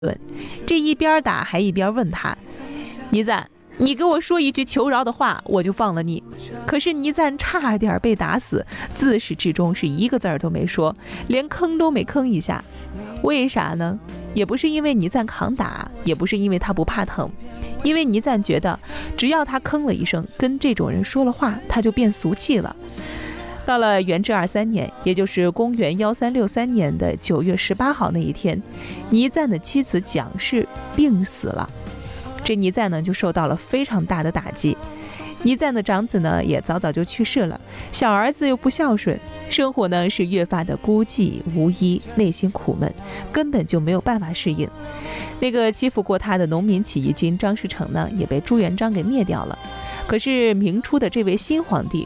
这一边打还一边问他：倪瓒，你给我说一句求饶的话，我就放了你。可是倪瓒差点被打死，自始至终是一个字儿都没说，连吭都没吭一下。为啥呢？也不是因为倪瓒扛打，也不是因为他不怕疼，因为倪瓒觉得只要他吭了一声，跟这种人说了话，他就变俗气了。到了元至23年，也就是公元1363年的9月18号那一天，倪瓒的妻子蒋氏病死了。这倪瓒呢就受到了非常大的打击。倪瓒的长子呢也早早就去世了，小儿子又不孝顺，生活呢是越发的孤寂无依，内心苦闷，根本就没有办法适应。那个欺负过他的农民起义军张士诚呢也被朱元璋给灭掉了。可是明初的这位新皇帝